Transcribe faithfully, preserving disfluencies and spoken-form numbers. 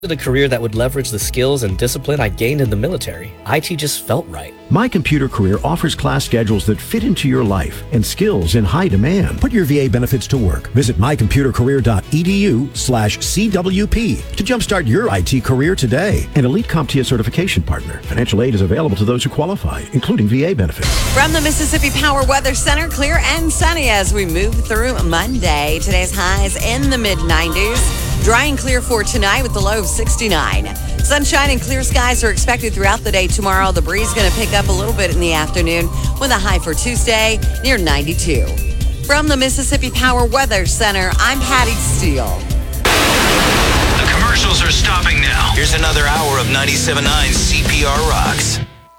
A career that would leverage the skills and discipline I gained in the military. I T just felt right. My Computer Career offers class schedules that fit into your life and skills in high demand. Put your V A benefits to work. Visit mycomputercareer.edu slash CWP to jumpstart your I T career today. An Elite CompTIA certification partner. Financial aid is available to those who qualify, including V A benefits. From the Mississippi Power Weather Center, clear and sunny as we move through Monday. Today's highs in the mid nineties. Dry and clear for tonight with the low of sixty-nine. Sunshine and clear skies are expected throughout the day tomorrow. The breeze is going to pick up a little bit in the afternoon with a high for Tuesday near ninety-two. From the Mississippi Power Weather Center, I'm Patty Steele. The commercials are stopping now. Here's another hour of ninety-seven point nine C P R Rocks.